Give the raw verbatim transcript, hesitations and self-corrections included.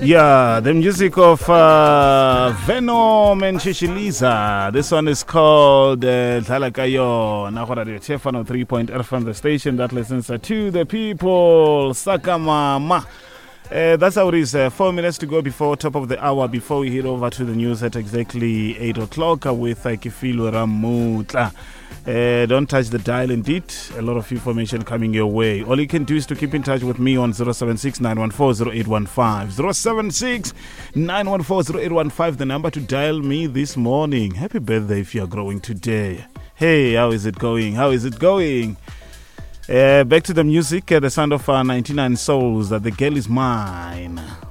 Yeah, the music of uh, Venom and Shishiliza. This one is called Thalakayo. Nahora Chefano three point F M, the station that listens to the people. Sakamama. Uh, that's how it is. Uh, four minutes to go before top of the hour, before we head over to the news at exactly eight o'clock uh, with uh, Kifilu Ramutla. Uh, don't touch the dial indeed. A lot of information coming your way. All you can do is to keep in touch with me on zero seven six nine one four zero eight one five. zero seven six nine one four zero eight one five, the number to dial me this morning. Happy birthday if you are growing today. Hey, how is it going? How is it going? Uh, back to the music, uh, the sound of uh, ninety-nine Souls, that uh, the girl is mine.